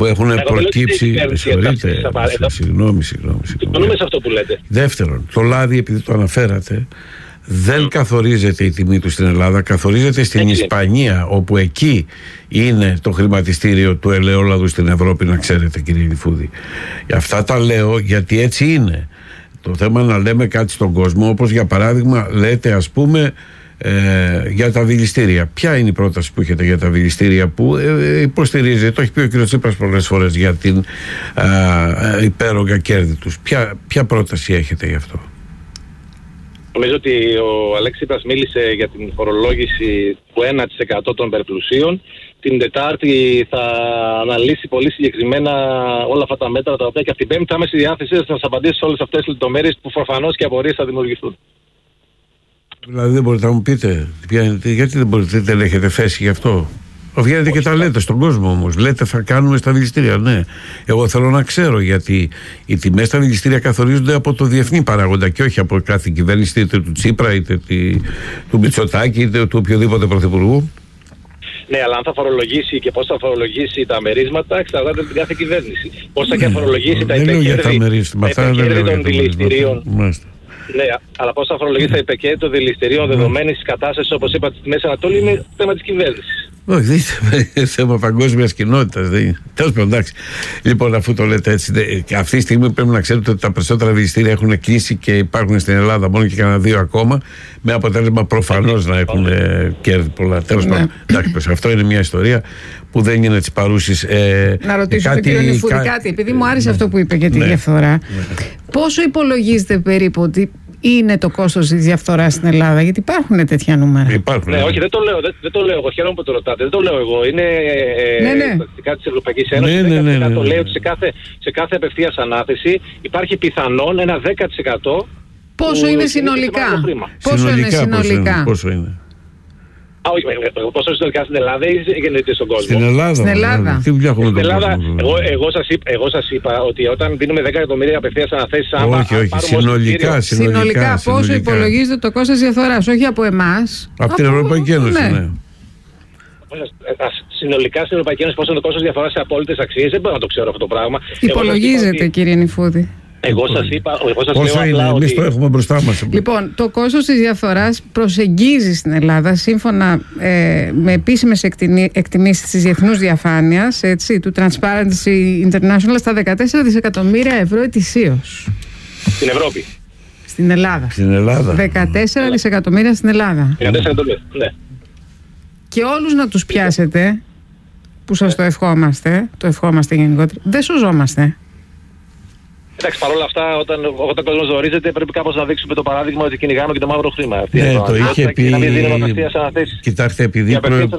που έχουν προκύψει. Συγγνώμη. Συμφωνούμε σε αυτό που λέτε. Δεύτερον, το λάδι, επειδή το αναφέρατε, δεν καθορίζεται η τιμή του στην Ελλάδα, καθορίζεται στην Ισπανία, όπου εκεί είναι το χρηματιστήριο του ελαιόλαδου στην Ευρώπη, να ξέρετε, κύριε Νιφούδη. Αυτά τα λέω γιατί έτσι είναι. Το θέμα να λέμε κάτι στον κόσμο, όπως για παράδειγμα λέτε, ας πούμε, για τα δηληστήρια. Ποια είναι η πρόταση που έχετε για τα δηληστήρια που υποστηρίζετε? Το έχει πει ο κ. Τσίπρας πολλές φορές για την υπέρογκα κέρδη τους. Ποια πρόταση έχετε γι' αυτό? Νομίζω ότι ο Αλέξης Τσίπρας μίλησε για την φορολόγηση του 1% των υπερπλουσίων. Την Τετάρτη θα αναλύσει πολύ συγκεκριμένα όλα αυτά τα μέτρα, τα οποία και από την Πέμπτη θα είμαι στη διάθεσή σας να σας απαντήσω σε όλες αυτές τις λεπτομέρειες που προφανώς και απορίες θα δημιουργηθούν. Δηλαδή δεν μπορείτε να μου πείτε γιατί δεν έχετε θέση γι' αυτό? Βγαίνετε και τα λέτε στον κόσμο όμως. Λέτε θα κάνουμε στα δηληστήρια. Ναι. Εγώ θέλω να ξέρω, γιατί οι τιμές στα δηληστήρια καθορίζονται από το διεθνή παράγοντα και όχι από κάθε κυβέρνηση, είτε του Τσίπρα, είτε του Μητσοτάκη, είτε του οποιοδήποτε πρωθυπουργού. Ναι, αλλά αν θα φορολογήσει και πώς θα φορολογήσει τα μερίσματα, εξαρτάται από την κάθε κυβέρνηση. Πώς θα και φορολογήσει τα υπερκέρδη των δηληστηρίων. Ναι, αλλά πώς θα φορολογήσει τα υπερκέρδη των δηληστηρίων δεδομένης της κατάστασης, όπως είπατε, στη Μέση Ανατολή, είναι θέμα της κυβέρνησης. Όχι, δεν είναι θέμα παγκόσμιας κοινότητας. Τέλος πάντων, εντάξει. Λοιπόν, αφού το λέτε έτσι, αυτή τη στιγμή πρέπει να ξέρετε ότι τα περισσότερα δηληστήρια έχουν κλείσει και υπάρχουν στην Ελλάδα μόνο και κανένα 2 ακόμα. Με αποτέλεσμα προφανώς να έχουν κέρδη πολλά. Τέλος πάντων, εντάξει, αυτό είναι μια ιστορία που δεν είναι της παρούσης. Να ρωτήσω τον κύριο Νιφούδη κάτι, επειδή μου άρεσε αυτό που είπε για τη διαφθορά. Πόσο υπολογίζετε περίπου ότι είναι το κόστος της διαφθοράς στην Ελλάδα? Γιατί υπάρχουν τέτοια νούμερα. Υπάρχουν. Ναι, όχι, δεν το λέω εγώ. Χαίρομαι που το ρωτάτε. Δεν το λέω εγώ. Είναι στατιστικά της Ευρωπαϊκής Ένωσης. Το λέω ότι σε κάθε απευθείας ανάθεση υπάρχει πιθανόν ένα 10%. Πόσο είναι συνολικά? Πόσο είναι? Πόσο συνολικά στην Ελλάδα ή γεννηθείτε στον κόσμο? Στην Ελλάδα. Τι δουλειά έχουμε στην Ελλάδα? Εγώ σας είπα ότι όταν δίνουμε 10 εκατομμύρια απευθείας αναθέσεις, όχι, συνολικά πόσο υπολογίζεται το κόστος διαφθοράς? Όχι από εμάς, από την Ευρωπαϊκή Ένωση. Ναι. Συνολικά στην Ευρωπαϊκή Ένωση πόσο είναι το κόστος διαφθοράς σε απόλυτες αξίες, δεν μπορώ να το ξέρω αυτό το πράγμα. Υπολογίζεται, κύριε Νιφούδη. Εγώ σας πόσο είναι, εμείς το έχουμε μπροστά μας. Λοιπόν, το κόστος της διαφθοράς προσεγγίζει στην Ελλάδα, σύμφωνα με επίσημες εκτιμήσεις της Διεθνούς Διαφάνειας, του Transparency International, στα 14 δισεκατομμύρια ευρώ ετησίως. Στην Ευρώπη. Στην Ελλάδα. 14 δισεκατομμύρια στην Ελλάδα. 14 εκατομμύρια, ναι. Και όλους να τους πιάσετε, που σας το ευχόμαστε γενικότερα, δεν σωζόμαστε. Εντάξει, παρόλα αυτά, όταν ο κόσμος ζορίζεται, πρέπει κάπως να δείξουμε το παράδειγμα ότι κυνηγάμε και το μαύρο χρήμα. Ναι, το είχε πει. Να μην δίνουμε απευθείας αναθέσεις. Κοιτάξτε, επειδή.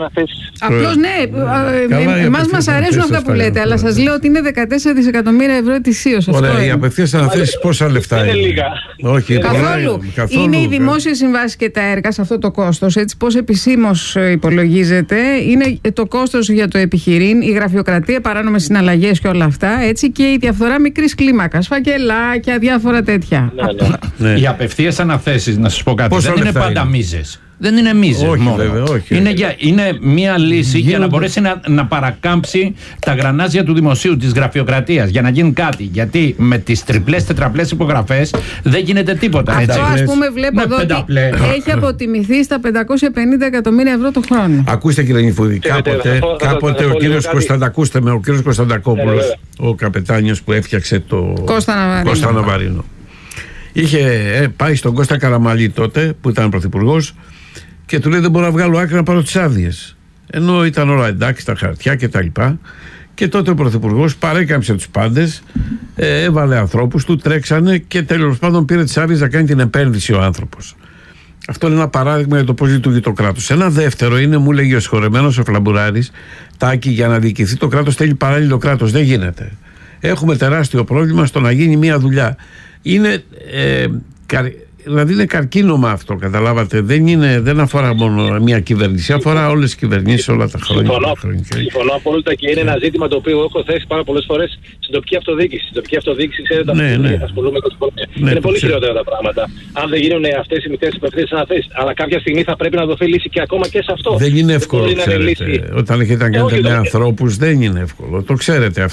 Απλώς ναι, εμάς μας αρέσουν αυτά που λέτε, αλλά σας λέω ότι είναι 14 δισεκατομμύρια ευρώ ετησίως. Ωραία, οι απευθείας αναθέσεις πόσα λεφτά είναι? Είναι λίγα. Όχι, καθόλου. Είναι οι δημόσιες συμβάσεις και τα έργα σε αυτό το κόστος. Έτσι, πώς επισήμως υπολογίζεται, είναι το κόστος για το επιχειρήν, η γραφειοκρατία, παράνομες συναλλαγές και όλα αυτά. Έτσι, και η διαφθορά μικρής κλίμακας. Φακελάκια, διάφορα τέτοια. Ναι. Οι απευθείας αναθέσεις, να σας πω κάτι, δεν είναι πάντα μίζες. Δεν είναι μίζες μόνο. Βέβαια, όχι. Είναι μία λύση για να μπορέσει να παρακάμψει τα γρανάζια του δημοσίου, της γραφειοκρατίας, για να γίνει κάτι. Γιατί με τις τριπλές, τετραπλές υπογραφές δεν γίνεται τίποτα. Αυτό, ας πούμε, βλέπω εδώ ότι έχει αποτιμηθεί στα 550 εκατομμύρια ευρώ το χρόνο. Ακούστε, κύριε Νιφούδη, κάποτε ο κύριος Κωνσταντακόπουλος, ο καπετάνιος που έφτιαξε το Κώστα Ναβαρίνο, είχε πάει στον Κώστα Καραμαλή τότε, που ήταν πρωθυπουργός, και του λέει δεν μπορώ να βγάλω άκρη να πάρω τις άδειες. Ενώ ήταν όλα εντάξει, τα χαρτιά και τα λοιπά. Και τότε ο πρωθυπουργός παρέκαμψε τους πάντες, έβαλε ανθρώπους του, τρέξανε και τέλος πάντων πήρε τις άδειες να κάνει την επένδυση ο άνθρωπος. Αυτό είναι ένα παράδειγμα για το πώς λειτουργεί το κράτος. Ένα δεύτερο είναι, μου λέγει ο συγχωρεμένος ο Φλαμπουράρης, Τάκη, για να διοικηθεί το κράτος θέλει παράλληλο κράτος. Δεν γίνεται. Έχουμε τεράστιο πρόβλημα στο να γίνει μια δουλειά. Είναι. Δηλαδή είναι καρκίνωμα αυτό, καταλάβατε. Δεν αφορά μόνο μια κυβέρνηση, αφορά όλες τις κυβερνήσεις όλα τα χρόνια. Συμφωνώ απόλυτα και είναι ένα ζήτημα το οποίο έχω θέσει πάρα πολλές φορές στην τοπική αυτοδιοίκηση. Στην τοπική αυτοδιοίκηση, ξέρετε, ασχολούμαι με το είναι πολύ χειρότερα τα πράγματα. Αν δεν γίνουν αυτές οι μικρές υπευθύνες αναθέσεις, αλλά κάποια στιγμή θα πρέπει να δοθεί λύση και ακόμα και σε αυτό. Δεν είναι εύκολο, ξέρετε. Όταν έχετε να κάνετε με ανθρώπους, δεν είναι εύκολο. Το ξέρετε αυτό.